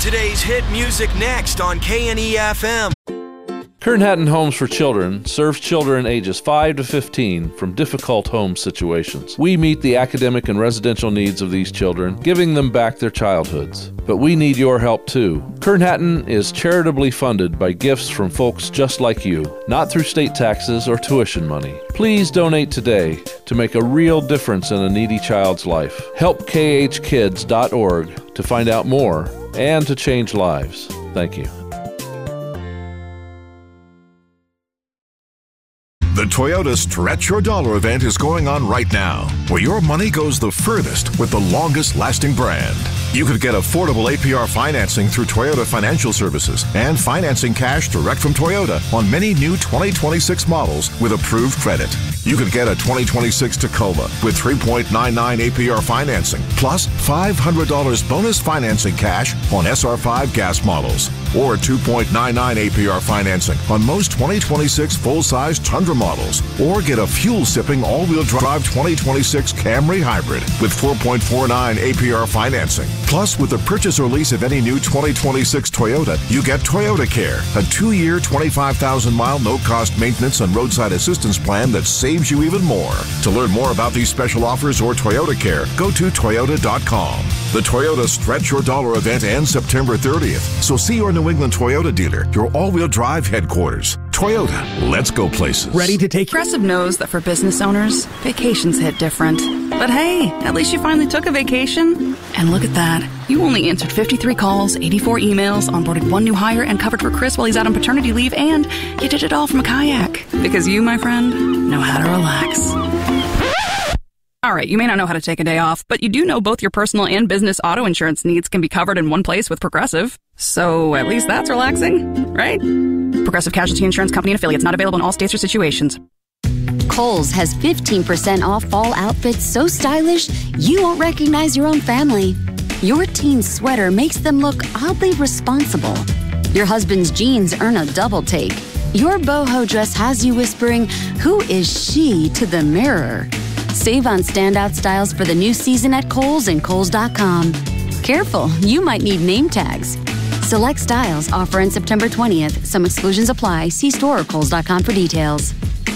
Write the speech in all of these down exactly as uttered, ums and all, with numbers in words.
Today's hit music next on K N E F M. Kern Hatton Homes for Children serves children ages five to fifteen from difficult home situations. We meet the academic and residential needs of these children, giving them back their childhoods. But we need your help too. Kern Hatton is charitably funded by gifts from folks just like you, not through state taxes or tuition money. Please donate today to make a real difference in a needy child's life. Help K H kids dot org to find out more and to change lives. Thank you. The Toyota Stretch Your Dollar event is going on right now, where your money goes the furthest with the longest-lasting brand. You could get affordable A P R financing through Toyota Financial Services and financing cash direct from Toyota on many new twenty twenty-six models with approved credit. You could get a twenty twenty-six Tacoma with three point nine nine A P R financing, plus five hundred dollars bonus financing cash on S R five gas models, or two point nine nine A P R financing on most twenty twenty-six full-size Tundra models, or get a fuel-sipping all-wheel drive twenty twenty-six Camry Hybrid with four point four nine A P R financing. Plus, with the purchase or lease of any new twenty twenty-six Toyota, you get Toyota Care, a two-year, twenty-five thousand mile no-cost maintenance and roadside assistance plan that saves you even more. To learn more about these special offers or Toyota Care, go to Toyota dot com. The Toyota Stretch Your Dollar event ends September thirtieth, so see your New England Toyota dealer, your all-wheel drive headquarters. Toyota, let's go places. Ready to take... Progressive knows that for business owners, vacations hit different. But hey, at least you finally took a vacation. And look at that. You only answered fifty-three calls, eighty-four emails, onboarded one new hire, and covered for Chris while he's out on paternity leave, and you did it all from a kayak. Because you, my friend, know how to relax. All right, you may not know how to take a day off, but you do know both your personal and business auto insurance needs can be covered in one place with Progressive. So at least that's relaxing, right? Progressive Casualty Insurance Company and affiliates, not available in all states or situations. Kohl's has fifteen percent off fall outfits so stylish you won't recognize your own family. Your teen's sweater makes them look oddly responsible. Your husband's jeans earn a double take. Your boho dress has you whispering, "Who is she?" to the mirror. Save on standout styles for the new season at Kohl's and Kohl's dot com. Careful, you might need name tags. Select styles offer in September twentieth. Some exclusions apply. See store or Kohl's dot com for details.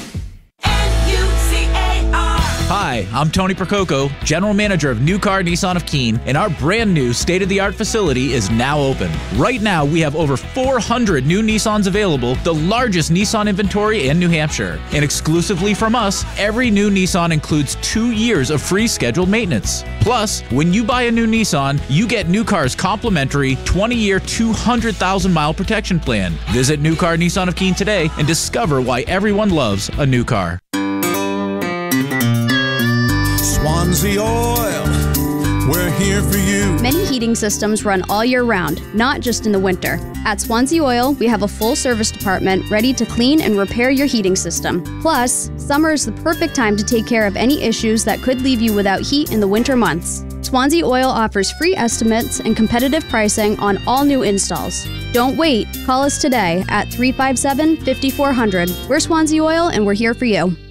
Hi, I'm Tony Prococo, General Manager of New Car Nissan of Keene, and our brand new state-of-the-art facility is now open. Right now, we have over four hundred new Nissans available, the largest Nissan inventory in New Hampshire. And exclusively from us, every new Nissan includes two years of free scheduled maintenance. Plus, when you buy a new Nissan, you get New Car's complimentary twenty-year, two hundred thousand mile protection plan. Visit New Car Nissan of Keene today and discover why everyone loves a new car. Swansea Oil, we're here for you. Many heating systems run all year round, not just in the winter. At Swansea Oil, we have a full service department ready to clean and repair your heating system. Plus, summer is the perfect time to take care of any issues that could leave you without heat in the winter months. Swansea Oil offers free estimates and competitive pricing on all new installs. Don't wait. Call us today at three five seven, five four zero zero. We're Swansea Oil, and we're here for you.